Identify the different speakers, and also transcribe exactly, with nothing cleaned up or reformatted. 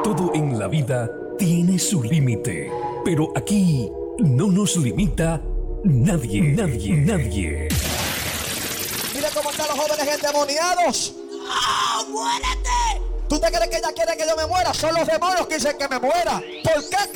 Speaker 1: Todo en la vida tiene su límite, pero aquí no nos limita nadie, nadie, nadie.
Speaker 2: Mira cómo están los jóvenes endemoniados.
Speaker 3: ¡No, muérete!
Speaker 2: ¿Tú te crees que ella quiere que yo me muera? Son los demonios que dicen que me muera. ¿Por qué